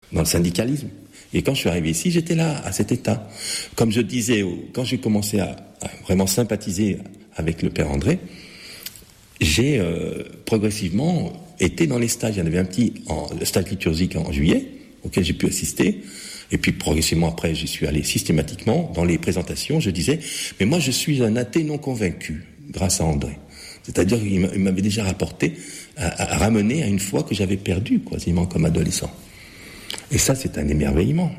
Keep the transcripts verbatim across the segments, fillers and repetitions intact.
dans le syndicalisme. Et quand je suis arrivé ici, j'étais là, à cet état. Comme je disais, quand j'ai commencé à, à vraiment sympathiser avec le père André, j'ai euh, progressivement été dans les stages. Il y en avait un petit en, le stage liturgique en juillet, auquel j'ai pu assister. Et puis progressivement après, j'y suis allé systématiquement. Dans les présentations, je disais, mais moi je suis un athée non convaincu, grâce à André. C'est-à-dire qu'il m'avait déjà rapporté, à, à ramener à une foi que j'avais perdue, quasiment comme adolescent. Et ça, c'est un émerveillement.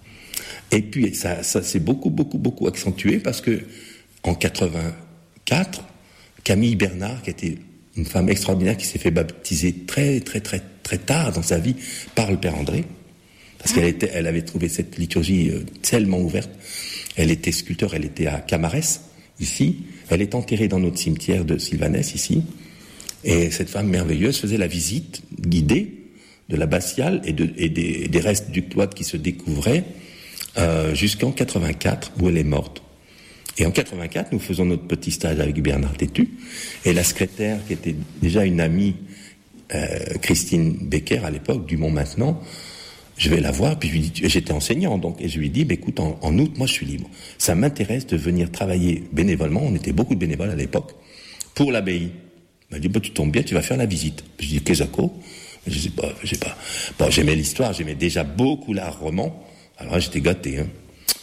Et puis, ça, ça s'est beaucoup, beaucoup, beaucoup accentué parce que, en quatre-vingt-quatre, Camille Bernard, qui était une femme extraordinaire, qui s'est fait baptiser très, très, très, très tard dans sa vie par le père André, parce qu'elle était, elle avait trouvé cette liturgie tellement ouverte. Elle était sculpteur, elle était à Camarès, ici. Elle est enterrée dans notre cimetière de Sylvanès, ici. Et cette femme merveilleuse faisait la visite guidée de l'abbatiale et, de, et des, des restes du cloître qui se découvraient euh, jusqu'en quatre-vingt-quatre, où elle est morte. Et en quatre-vingt-quatre, nous faisons notre petit stage avec Bernard Tétu, et la secrétaire, qui était déjà une amie, euh, Christine Becker, à l'époque, du Mont Maintenant, je vais la voir, puis je lui dis, j'étais enseignant, donc, et je lui dis, bah, écoute, en, en août, moi je suis libre. Ça m'intéresse de venir travailler bénévolement, on était beaucoup de bénévoles à l'époque, pour l'abbaye. Elle m'a dit, bah, tu tombes bien, tu vas faire la visite. Je dis, qu'est-ce que Je sais pas, je sais pas. Bon, j'aimais l'histoire, j'aimais déjà beaucoup l'art roman. Alors là, j'étais gâté, hein.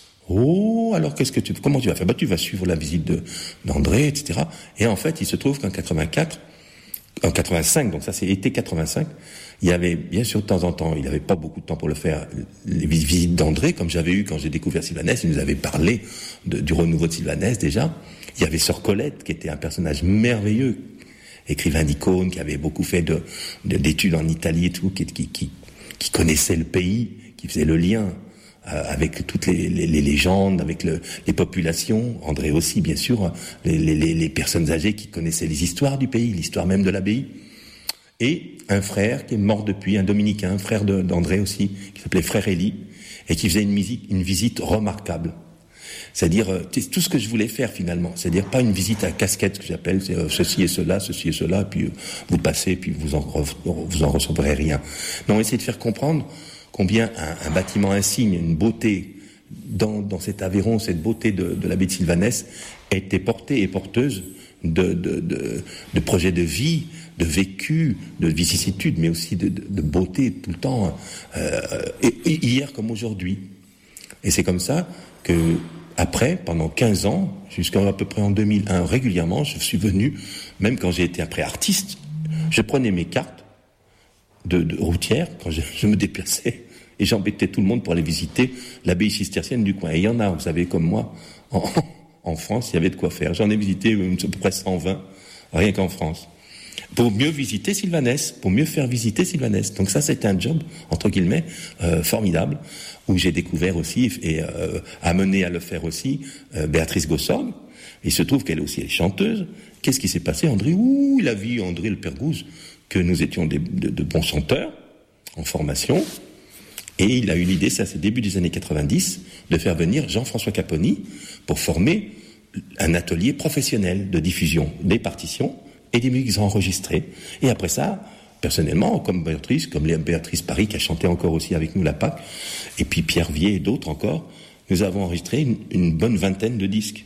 Oh, alors qu'est-ce que tu, comment tu vas faire? Bah, tu vas suivre la visite de, d'André, et cetera. Et en fait, il se trouve qu'en quatre-vingt-quatre, en quatre-vingt-cinq, donc ça c'est été quatre-vingt-cinq, il y avait, bien sûr, de temps en temps, il n'avait pas beaucoup de temps pour le faire, les visites d'André, comme j'avais eu quand j'ai découvert Sylvanès, il nous avait parlé de, du renouveau de Sylvanès déjà. Il y avait Sœur Colette, qui était un personnage merveilleux, écrivain d'icônes, qui avait beaucoup fait de, de, d'études en Italie et tout, qui, qui, qui, qui connaissait le pays, qui faisait le lien euh, avec toutes les, les, les légendes, avec le, les populations, André aussi, bien sûr, les, les, les personnes âgées qui connaissaient les histoires du pays, l'histoire même de l'abbaye. Et un frère qui est mort depuis, un dominicain, un frère de, d'André aussi, qui s'appelait Frère Élie, et qui faisait une visite, une visite remarquable. C'est-à-dire, c'est tout ce que je voulais faire finalement. C'est-à-dire pas une visite à casquette, que j'appelle, c'est euh, ceci et cela, ceci et cela, puis euh, vous passez, puis vous en, vous en recevrez rien. Non, essayer de faire comprendre combien un, un bâtiment insigne, une beauté, dans, dans cet Aveyron, cette beauté de, de l'abbaye de Sylvanès, était portée et porteuse de, de, de, de projets de vie, de vécu, de vicissitude, mais aussi de, de, de beauté tout le temps, euh, et, et hier comme aujourd'hui. Et c'est comme ça que, après, pendant quinze ans, jusqu'à à peu près en deux mille un, régulièrement, je suis venu, même quand j'ai été après artiste, je prenais mes cartes de, de routière, quand je, je me déplaçais, et j'embêtais tout le monde pour aller visiter l'abbaye cistercienne du coin. Et il y en a, vous savez, comme moi, en, en France, il y avait de quoi faire. J'en ai visité à peu près cent vingt, rien qu'en France. Pour mieux visiter Sylvanès, pour mieux faire visiter Sylvanès. Donc ça, c'était un job, entre guillemets, euh, formidable, où j'ai découvert aussi, et euh, amené à le faire aussi, euh, Béatrice Gossorgue. Il se trouve qu'elle aussi est chanteuse. Qu'est-ce qui s'est passé, André? Ouh, il a vu, André le Père Gouze, que nous étions des, de, de bons chanteurs, en formation, et il a eu l'idée, ça c'est début des années quatre-vingt-dix, de faire venir Jean-François Caponi pour former un atelier professionnel de diffusion des partitions et des musiques enregistrées. Et après ça, personnellement, comme Béatrice, comme Béatrice Paris, qui a chanté encore aussi avec nous la Pâque, et puis Pierre Vier et d'autres encore, nous avons enregistré une, une bonne vingtaine de disques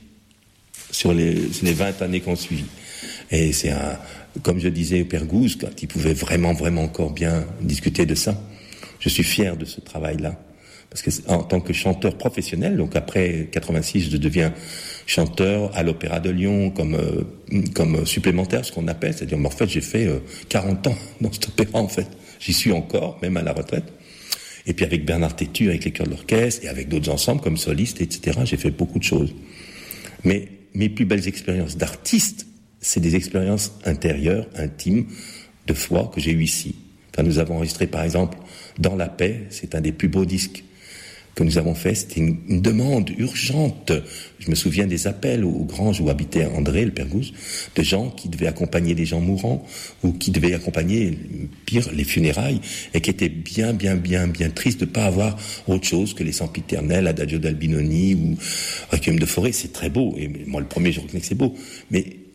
sur les, les vingt années qu'on suivi. Et c'est un, comme je disais au Père Gouze, quand il pouvait vraiment, vraiment encore bien discuter de ça, je suis fier de ce travail-là. Parce que en tant que chanteur professionnel, donc après quatre-vingt-six, je deviens chanteur à l'Opéra de Lyon comme euh, comme supplémentaire, ce qu'on appelle, c'est-à-dire, en fait, j'ai fait euh, quarante ans dans cet opéra, en fait. J'y suis encore, même à la retraite. Et puis avec Bernard Tétu, avec les chœurs de l'orchestre, et avec d'autres ensembles comme soliste, et cetera, j'ai fait beaucoup de choses. Mais mes plus belles expériences d'artiste, c'est des expériences intérieures, intimes, de foi que j'ai eues ici. Enfin, nous avons enregistré, par exemple, Dans la paix, c'est un des plus beaux disques que nous avons fait. C'était une, une demande urgente. Je me souviens des appels aux, aux granges où habitait André, le Père Gouze, de gens qui devaient accompagner des gens mourants, ou qui devaient accompagner, pire, les funérailles, et qui étaient bien, bien, bien, bien tristes de ne pas avoir autre chose que les sempiternels, Adagio d'Albinoni, ou Requiem de Forêt. C'est très beau, et moi, le premier, je reconnais que c'est beau. Mais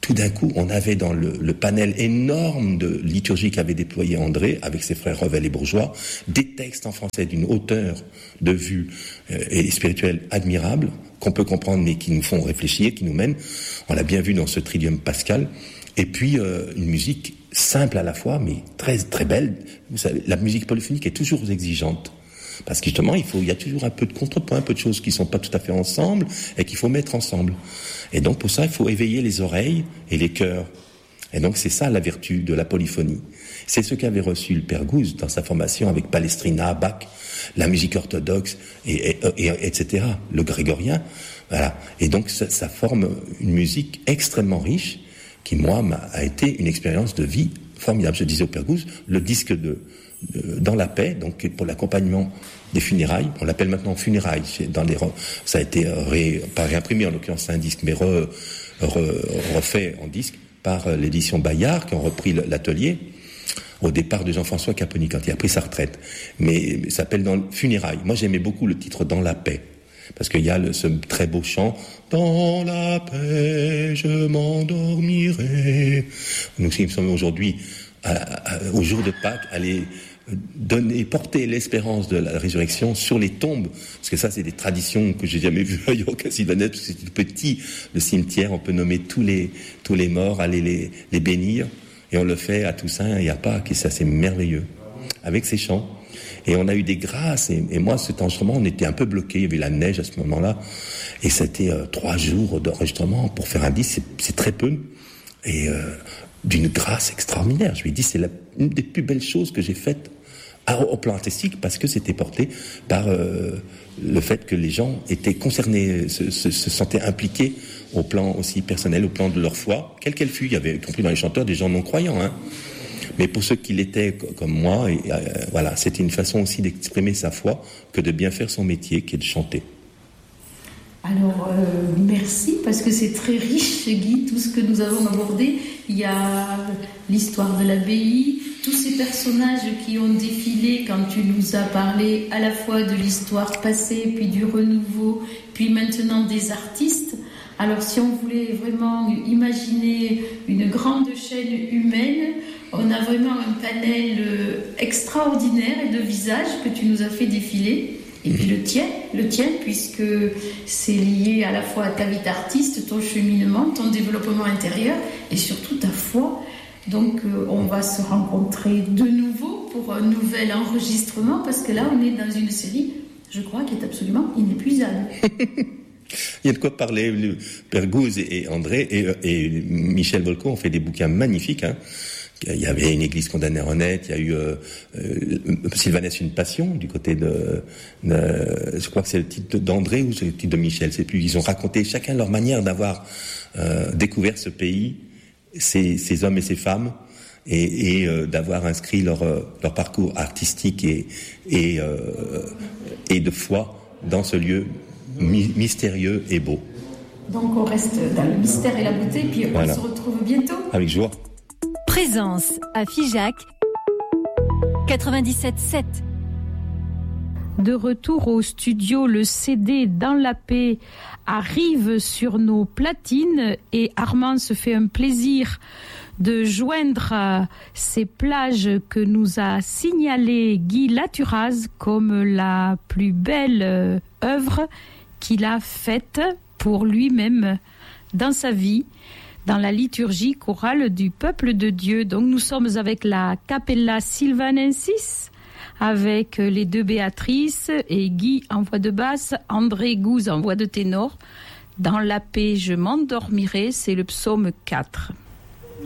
tout d'un coup, on avait dans le, le panel énorme de liturgie qu'avait déployé André, avec ses frères Revel et Bourgeois, des textes en français d'une hauteur de vue euh, et spirituelle admirable, qu'on peut comprendre mais qui nous font réfléchir, qui nous mènent. On l'a bien vu dans ce Tridium pascal. Et puis, euh, une musique simple à la fois, mais très, très belle. Vous savez, la musique polyphonique est toujours exigeante. Parce que justement, il faut, il y a toujours un peu de contrepoint, un peu de choses qui sont pas tout à fait ensemble et qu'il faut mettre ensemble. Et donc, pour ça, il faut éveiller les oreilles et les cœurs. Et donc, c'est ça la vertu de la polyphonie. C'est ce qu'avait reçu le Père Gouze dans sa formation avec Palestrina, Bach, la musique orthodoxe, et, et, et, etc., le grégorien. Voilà. Et donc, ça, ça forme une musique extrêmement riche qui, moi, m'a, a été une expérience de vie formidable. Je disais au Père Gouze, le disque de Dans la paix, donc pour l'accompagnement des funérailles, on l'appelle maintenant funérailles. Dans les, ça a été ré, pas réimprimé en l'occurrence, c'est un disque, mais re, re, refait en disque par l'édition Bayard, qui ont repris l'atelier au départ de Jean-François Caponi quand il a pris sa retraite. Mais ça s'appelle dans funérailles. Moi, j'aimais beaucoup le titre Dans la paix, parce qu'il y a le, ce très beau chant Dans la paix, je m'endormirai. Nous sommes aujourd'hui à, à, au jour de Pâques, aller donner, porter l'espérance de la résurrection sur les tombes, parce que ça c'est des traditions que j'ai jamais vues ailleurs qu'à Sylvanès, parce que c'est tout petit, le cimetière, on peut nommer tous les tous les morts, aller les les bénir, et on le fait à Toussaint et à Pâques, et ça c'est merveilleux, avec ces chants. Et on a eu des grâces, et, et moi cet enregistrement, on était un peu bloqué, il y avait la neige à ce moment-là, et c'était euh, trois jours d'enregistrement pour faire un disque, c'est, c'est très peu, et euh, d'une grâce extraordinaire. Je lui ai dit, c'est la, une des plus belles choses que j'ai faites à, au plan artistique, parce que c'était porté par euh, le fait que les gens étaient concernés, se, se, se sentaient impliqués au plan aussi personnel, au plan de leur foi, quelle qu'elle fût. Il y avait, y compris dans les chanteurs, des gens non-croyants, hein. Mais pour ceux qui l'étaient comme moi, et, euh, voilà, c'était une façon aussi d'exprimer sa foi que de bien faire son métier, qui est de chanter. Alors, euh, merci, parce que c'est très riche, Guy, tout ce que nous avons abordé. Il y a l'histoire de l'abbaye, tous ces personnages qui ont défilé quand tu nous as parlé à la fois de l'histoire passée, puis du renouveau, puis maintenant des artistes. Alors, si on voulait vraiment imaginer une grande chaîne humaine, on a vraiment un panel extraordinaire et de visages que tu nous as fait défiler. Et puis le tien, le tien, puisque c'est lié à la fois à ta vie d'artiste, ton cheminement, ton développement intérieur et surtout ta foi. Donc euh, on va se rencontrer de nouveau pour un nouvel enregistrement, parce que là on est dans une série, je crois, qui est absolument inépuisable. Il y a de quoi parler. Le Père Gouze et André et, et Michel Volco ont fait des bouquins magnifiques, hein. Il y avait une église condamnée à honnête, il y a eu euh, euh, Sylvanès une passion du côté de, de je crois que c'est le titre d'André ou c'est le titre de Michel, c'est plus. Ils ont raconté chacun leur manière d'avoir euh, découvert ce pays, ces, ces hommes et ces femmes, et, et euh, d'avoir inscrit leur leur parcours artistique et et euh, et de foi dans ce lieu my- mystérieux et beau. Donc on reste dans le mystère et la beauté, puis on voilà. se retrouve bientôt. Avec joie. Présence à Figeac quatre-vingt-dix-sept sept. De retour au studio, le C D Dans la paix arrive sur nos platines et Armand se fait un plaisir de joindre ces plages que nous a signalées Guy Laturaz comme la plus belle œuvre qu'il a faite pour lui-même dans sa vie, dans la liturgie chorale du peuple de Dieu. Donc nous sommes avec la Capella Sylvanensis, avec les deux Béatrices et Guy en voix de basse, André Gouze en voix de ténor. Dans la paix, je m'endormirai, c'est le psaume quatre.